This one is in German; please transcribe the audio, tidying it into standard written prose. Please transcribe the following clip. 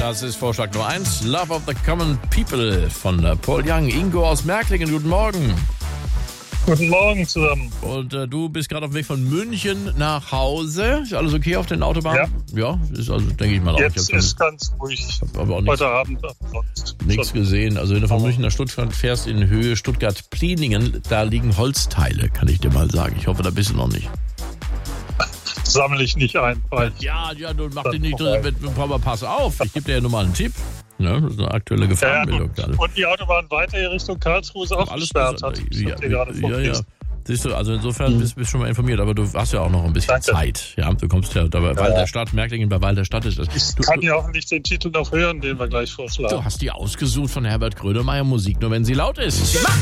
Das ist Vorschlag Nummer 1. Love of the Common People von Paul Young. Ingo aus Märklingen, guten Morgen. Guten Morgen zusammen. Und du bist gerade auf dem Weg von München nach Hause. Ist alles okay auf den Autobahnen? Ja, ist also, denke ich mal auch. Jetzt ist ganz ruhig. Aber auch heute Abend sonst nichts gesehen. Also wenn du von München nach Stuttgart fährst in Höhe Stuttgart-Pliningen, da liegen Holzteile, kann ich dir mal sagen. Ich hoffe, da bist du noch nicht. Sammle ich nicht ein. Ja, du mach dich nicht drin. Pass auf, ich gebe dir ja nur mal einen Tipp. Ja, das ist eine aktuelle Gefahrenmeldung gerade. Und die Autobahn weiter hier Richtung Karlsruhe ist auch gesperrt. Ja. Siehst du, also insofern bist du schon mal informiert, aber du hast ja auch noch ein bisschen Zeit. Ja, du kommst ja bei Walderstadt, Märklingen bei Walderstadt ist das. Ich kann ja auch nicht den Titel noch hören, den wir gleich vorschlagen. Du hast die ausgesucht von Herbert Grönemeyer, Musik nur wenn sie laut ist.